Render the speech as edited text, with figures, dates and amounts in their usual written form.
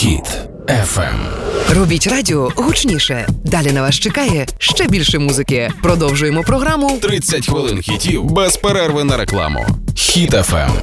Хіт FM. Робіть радіо гучніше. Далі на вас чекає ще більше музики. Продовжуємо програму 30 хвилин хітів без перерви на рекламу. Хіт FM.